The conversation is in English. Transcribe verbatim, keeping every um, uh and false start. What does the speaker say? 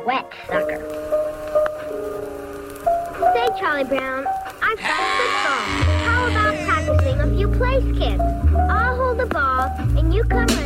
wet sucker. Say, Charlie Brown, I've got a football. How about practicing a few place kicks? I'll hold the ball, and you come